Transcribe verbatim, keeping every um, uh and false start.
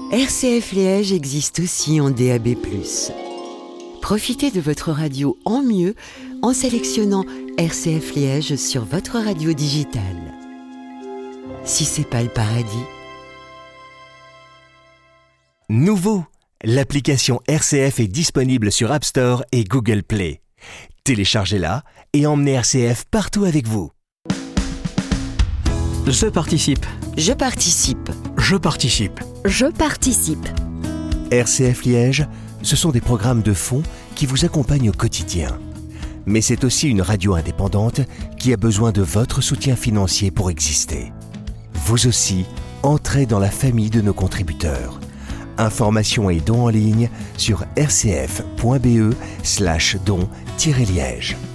R C F Liège existe aussi en D A B plus. Profitez de votre radio en mieux en sélectionnant R C F Liège sur votre radio digitale. Si c'est pas le paradis. Nouveau, l'application R C F est disponible sur App Store et Google Play. Téléchargez-la et emmenez R C F partout avec vous. Je participe. Je participe. Je participe. Je participe. R C F Liège, ce sont des programmes de fond qui vous accompagnent au quotidien. Mais c'est aussi une radio indépendante qui a besoin de votre soutien financier pour exister. Vous aussi, entrez dans la famille de nos contributeurs. Informations et dons en ligne sur rcf point b e slash don tiret liège.